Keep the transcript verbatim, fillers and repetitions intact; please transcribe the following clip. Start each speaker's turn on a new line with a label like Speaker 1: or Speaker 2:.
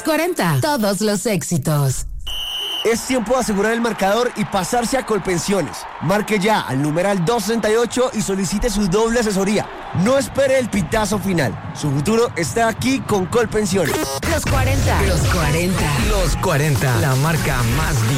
Speaker 1: cuarenta, todos los éxitos.
Speaker 2: Es tiempo de asegurar el marcador y pasarse a Colpensiones. Marque ya al numeral doscientos sesenta y ocho y solicite su doble asesoría. No espere el pitazo final. Su futuro está aquí con Colpensiones.
Speaker 1: Los cuarenta.
Speaker 3: Los cuarenta. Los cuarenta. La marca más